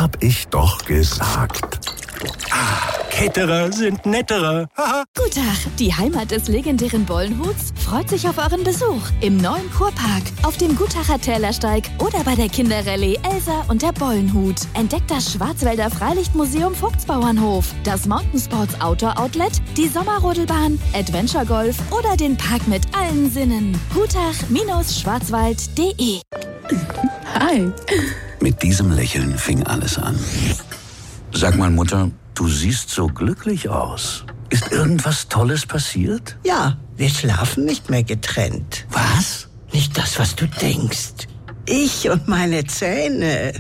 Hab ich doch gesagt. Ketterer sind netterer. Gutach, die Heimat des legendären Bollenhuts, freut sich auf euren Besuch im neuen Kurpark, auf dem Gutacher Tälersteig oder bei der Kinderrallye Elsa und der Bollenhut. Entdeckt das Schwarzwälder Freilichtmuseum Vogtsbauernhof, das Mountainsports Outdoor Outlet, die Sommerrodelbahn, Adventure Golf oder den Park mit allen Sinnen. Gutach-schwarzwald.de. Hi. Mit diesem Lächeln fing alles an. Sag mal, Mutter, du siehst so glücklich aus. Ist irgendwas Tolles passiert? Ja, wir schlafen nicht mehr getrennt. Was? Nicht das, was du denkst. Ich und meine Zähne.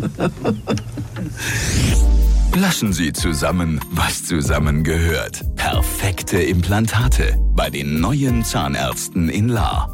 Lassen Sie zusammen, was zusammengehört. Perfekte Implantate bei den neuen Zahnärzten in Lahr.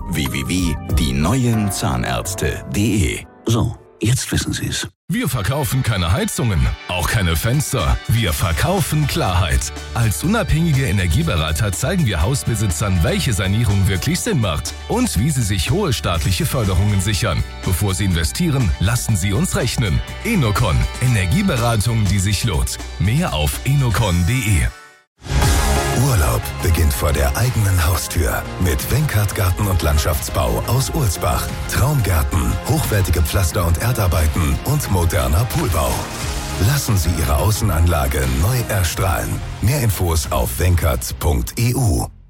www.dieneuenzahnärzte.de. So, jetzt wissen Sie's. Wir verkaufen keine Heizungen, auch keine Fenster. Wir verkaufen Klarheit. Als unabhängige Energieberater zeigen wir Hausbesitzern, welche Sanierung wirklich Sinn macht und wie sie sich hohe staatliche Förderungen sichern. Bevor sie investieren, lassen Sie uns rechnen. Enocon. Energieberatung, die sich lohnt. Mehr auf enocon.de. Urlaub beginnt vor der eigenen Haustür mit Wenkert Garten und Landschaftsbau aus Ulsbach. Traumgärten, hochwertige Pflaster- und Erdarbeiten und moderner Poolbau. Lassen Sie Ihre Außenanlage neu erstrahlen. Mehr Infos auf wenkert.eu.